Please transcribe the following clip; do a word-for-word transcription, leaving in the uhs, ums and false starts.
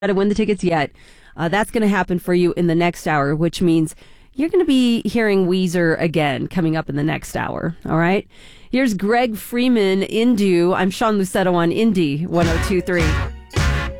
to win the tickets yet. Uh, that's going to happen for you in the next hour, which means you're going to be hearing Weezer again coming up in the next hour. All right. Here's Greg Freeman, Indu. I'm Sean Lucetto on Indy one oh two three.